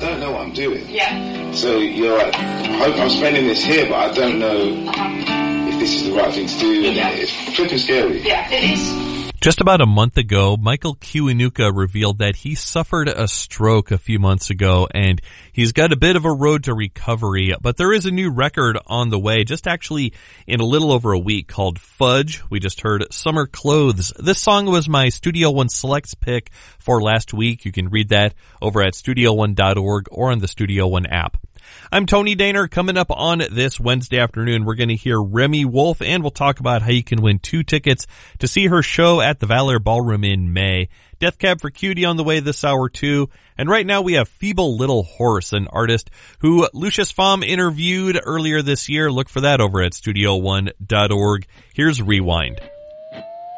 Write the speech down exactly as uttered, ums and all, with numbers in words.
don't know what I'm doing. Yeah. So you're like, I hope I'm spending this here, but I don't know uh-huh. if this is the right thing to do. Yeah. It's flipping scary. Yeah, it is. Just about a month ago, Michael Kiwanuka revealed that he suffered a stroke a few months ago, and he's got a bit of a road to recovery, but there is a new record on the way, just actually in a little over a week, called Fudge. We just heard Summer Clothes. This song was my Studio One Selects pick for last week. You can read that over at studio one dot org or on the Studio One app. I'm Tony Daner. Coming up on this Wednesday afternoon, we're going to hear Remi Wolf, and we'll talk about how you can win two tickets to see her show at the Valor Ballroom in May. Death Cab for Cutie on the way this hour too. And right now we have Feeble Little Horse, an artist who Lucius Pfam interviewed earlier this year. Look for that over at studio one dot org. Here's Rewind.